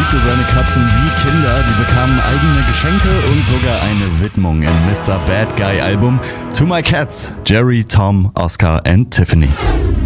liebte seine Katzen wie Kinder. Die bekamen eigene Geschenke und sogar eine Widmung im Mr. Bad Guy Album. To My Cats, Jerry, Tom, Oscar and Tiffany.